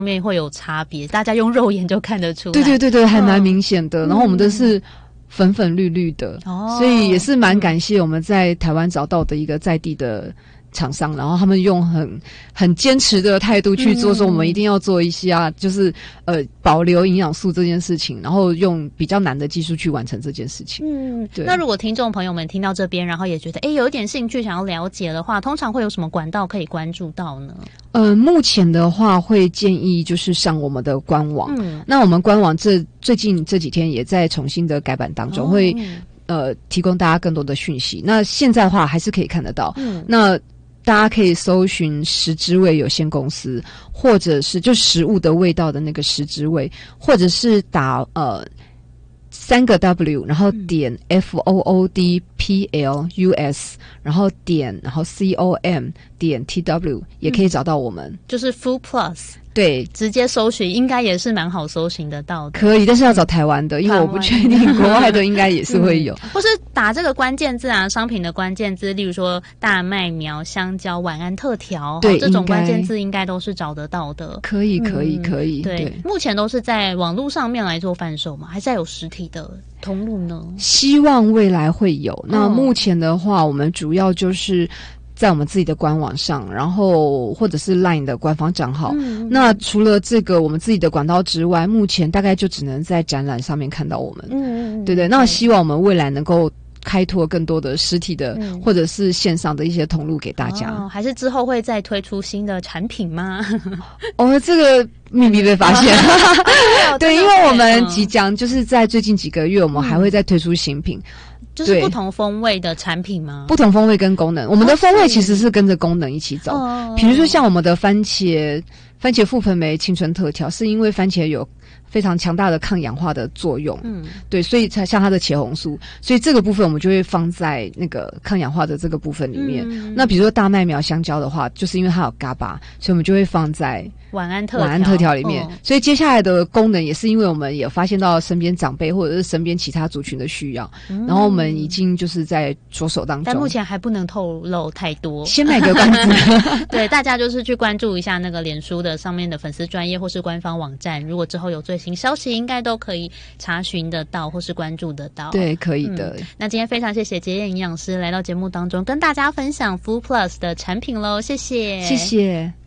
面会有差别，大家用肉眼就看得出来。 对对对对，还蛮明显的。然后我们的是粉粉绿绿的，所以也是蛮感谢我们在台湾找到的一个在地的厂商，然后他们用很坚持的态度去做，说我们一定要做一些就是保留营养素这件事情，然后用比较难的技术去完成这件事情。对。 那如果听众朋友们听到这边，然后也觉得有一点兴趣想要了解的话，通常会有什么管道可以关注到呢？ 目前的话会建议就是上我们的官网。那我们官网最近这几天也在重新的改版当中，会提供大家更多的讯息。那现在的话还是可以看得到。那大家可以搜寻食之味有限公司，或者是就食物的味道的那个食之味，或者是打3个 W 然后点 FOODPLUS 然后COM 点 TW 也可以找到我们， 就是 Food Plus。 对， 直接搜寻应该也是蛮好搜寻得到的。 可以，但是要找台湾的，因为我不确定国外的应该也是会有。 或是打这个关键字商品的关键字，例如说大麦苗、香蕉、晚安特调，对，这种关键字应该都是找得到的。 可以。 对，目前都是在网络上面来做贩售吗？还是有实体的通路呢？ 希望未来会有。那目前的话，我们主要就是在我们自己的官网上，然后或者是 LINE 的官方账号。那除了这个我们自己的管道之外，目前大概就只能在展览上面看到我们。对。那希望我们未来能够开拓更多的实体的或者是线上的一些通路给大家。 还是之后会再推出新的产品吗？ 这个秘密被发现。对，因为我们即将就是在最近几个月，我们还会再推出新品。 就是不同风味的产品吗？ 不同风味跟功能，我们的风味其实是跟着功能一起走。比如说像我们的番茄覆盆莓青春特调，是因为番茄有非常强大的抗氧化的作用。对，所以才像它的茄红素，所以这个部分我们就会放在那个抗氧化的这个部分里面。那比如说大麦苗香蕉的话，就是因为它有GABA，所以我们就会放在晚安特调里面。所以接下来的功能也是因为我们也发现到身边长辈或者是身边其他族群的需要，然后我们已经就是在着手当中， 但目前还不能透露太多， 先卖个关子。 对，大家就是去关注一下那个脸书的上面的粉丝专页或是官方网站，如果之后有最新消息应该都可以查询得到或是关注得到。 对，可以的。 那今天非常谢谢洁燕营养师来到节目当中跟大家分享 Food Plus 的产品咯，谢谢。 谢谢。